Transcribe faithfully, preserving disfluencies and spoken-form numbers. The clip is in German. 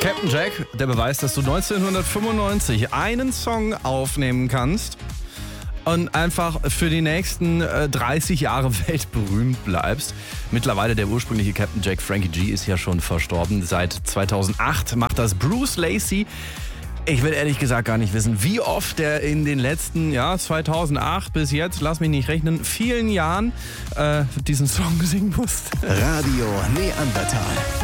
Captain Jack, der Beweis, dass du neunzehnhundertfünfundneunzig einen Song aufnehmen kannst und einfach für die nächsten äh, dreißig Jahre weltberühmt bleibst. Mittlerweile der ursprüngliche Captain Jack, Frankie G, ist ja schon verstorben. Seit zweitausendacht macht das Bruce Lacey. Ich will ehrlich gesagt gar nicht wissen, wie oft er in den letzten, ja, zweitausendacht bis jetzt, lass mich nicht rechnen, vielen Jahren äh, diesen Song singen musste. Radio Neandertal.